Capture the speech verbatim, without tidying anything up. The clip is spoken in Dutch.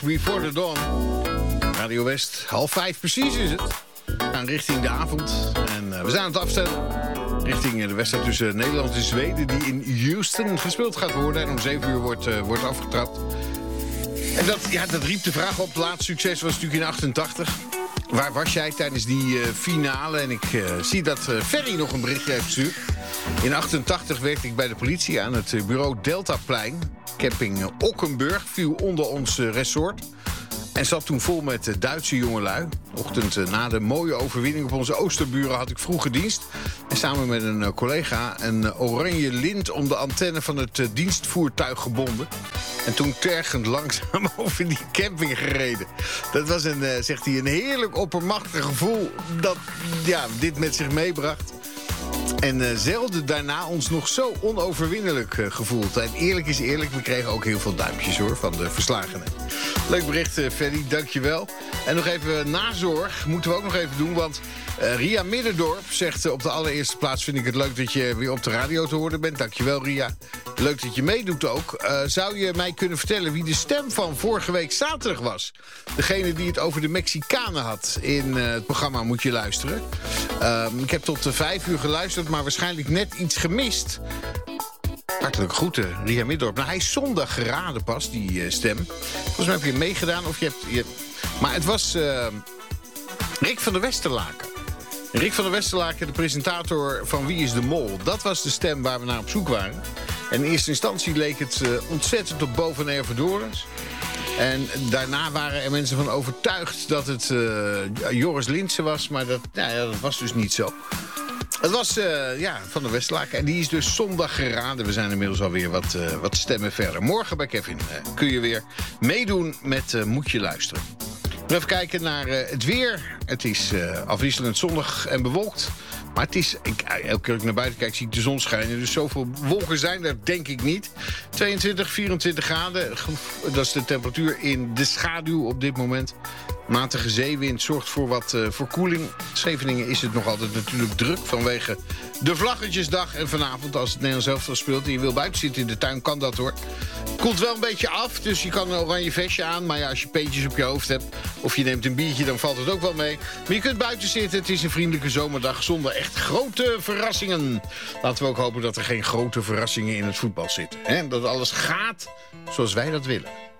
Before the Dawn. Radio West, half vijf precies is het. We gaan richting de avond. En uh, we zijn aan het afstellen richting de wedstrijd tussen Nederland en Zweden, die in Houston gespeeld gaat worden. En om zeven uur wordt, uh, wordt afgetrapt. En dat, ja, dat riep de vraag op. Het laatste succes was natuurlijk in achtentachtig. Waar was jij tijdens die uh, finale? En ik uh, zie dat uh, Ferry nog een berichtje heeft gestuurd. In achtentachtig werkte ik bij de politie aan het uh, bureau Deltaplein. Camping uh, Ockenburg viel onder ons uh, resort. En zat toen vol met uh, Duitse jongelui. Ochtend uh, na de mooie overwinning op onze oosterburen had ik vroege dienst. En samen met een uh, collega een uh, oranje lint om de antenne van het uh, dienstvoertuig gebonden. En toen tergend langzaam over die camping gereden. Dat was, een, uh, zegt hij, een heerlijk oppermachtig gevoel dat ja, dit met zich meebracht. En uh, zelden daarna ons nog zo onoverwinnelijk uh, gevoeld. En eerlijk is eerlijk, we kregen ook heel veel duimpjes hoor van de verslagenen. Leuk bericht, uh, Ferry, dankjewel. En nog even nazorg moeten we ook nog even doen, want uh, Ria Middendorp zegt uh, op de allereerste plaats vind ik het leuk dat je weer op de radio te horen bent. Dankjewel, Ria. Leuk dat je meedoet ook. Uh, zou je mij kunnen vertellen wie de stem van vorige week zaterdag was? Degene die het over de Mexicanen had in uh, het programma Moet je luisteren. Uh, ik heb tot uh, vijf uur geluisterd, maar waarschijnlijk net iets gemist. Hartelijk groeten, Ria Middendorp. Nou, hij is zondag geraden pas, die uh, stem. Volgens mij heb je meegedaan. Of je hebt, je... Maar het was uh, Rick van der Westerlaken. Rick van der Westerlaken, de presentator van Wie is de Mol. Dat was de stem waar we naar op zoek waren. En in eerste instantie leek het uh, ontzettend op Bo van Ervedorens. En daarna waren er mensen van overtuigd dat het uh, Joris Linssen was. Maar dat, nou ja, dat was dus niet zo. Het was uh, ja, Van der Westerlaken en die is dus zondag geraden. We zijn inmiddels alweer wat, uh, wat stemmen verder. Morgen bij Kevin uh, kun je weer meedoen met uh, Moet je luisteren. Even kijken naar uh, het weer. Het is uh, afwisselend zonnig en bewolkt. Maar het is, ik, elke keer ik naar buiten kijk, zie ik de zon schijnen. Dus zoveel wolken zijn er denk ik niet. tweeëntwintig, vierentwintig graden. Dat is de temperatuur in de schaduw op dit moment. Matige zeewind zorgt voor wat uh, verkoeling. Scheveningen is het nog altijd natuurlijk druk vanwege de Vlaggetjesdag. En vanavond, als het Nederlands elftal speelt en je wil buiten zitten in de tuin, kan dat hoor. Koelt wel een beetje af, dus je kan een oranje vestje aan. Maar ja, als je peetjes op je hoofd hebt of je neemt een biertje, dan valt het ook wel mee. Maar je kunt buiten zitten, het is een vriendelijke zomerdag zonder echt grote verrassingen. Laten we ook hopen dat er geen grote verrassingen in het voetbal zitten. Hè? Dat alles gaat zoals wij dat willen.